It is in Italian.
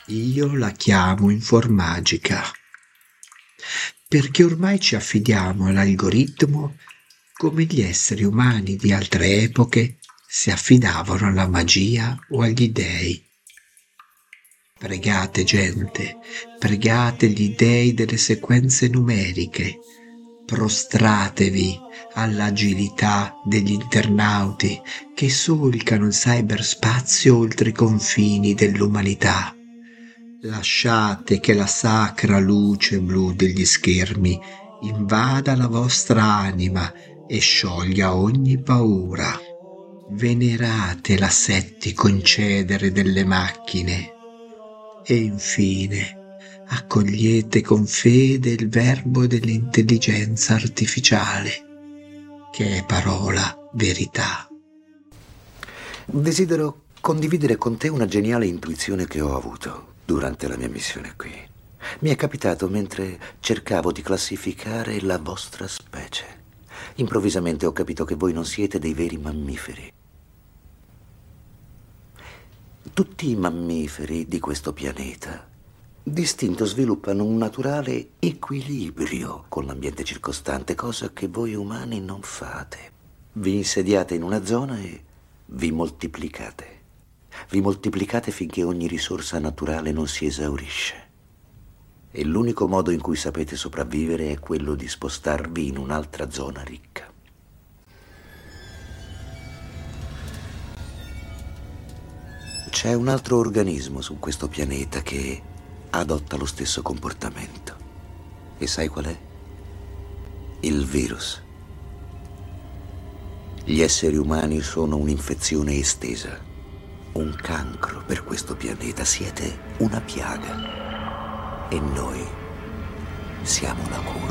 Io la chiamo informagica, perché ormai ci affidiamo all'algoritmo come gli esseri umani di altre epoche si affidavano alla magia o agli dei. Pregate gente, pregate gli dei delle sequenze numeriche, prostratevi all'agilità degli internauti che solcano il cyberspazio oltre i confini dell'umanità. Lasciate che la sacra luce blu degli schermi invada la vostra anima e scioglia ogni paura. Venerate l'assettico incedere delle macchine e infine accogliete con fede il verbo dell'intelligenza artificiale, che è parola verità. Desidero condividere con te una geniale intuizione che ho avuto durante la mia missione qui. Mi è capitato mentre cercavo di classificare la vostra specie. Improvvisamente ho capito che voi non siete dei veri mammiferi. Tutti i mammiferi di questo pianeta d'istinto sviluppano un naturale equilibrio con l'ambiente circostante, cosa che voi umani non fate. Vi insediate in una zona e vi moltiplicate. Vi moltiplicate finché ogni risorsa naturale non si esaurisce. E l'unico modo in cui sapete sopravvivere è quello di spostarvi in un'altra zona ricca. C'è un altro organismo su questo pianeta che adotta lo stesso comportamento. E sai qual è? Il virus. Gli esseri umani sono un'infezione estesa, un cancro per questo pianeta. Siete una piaga e noi siamo una cura.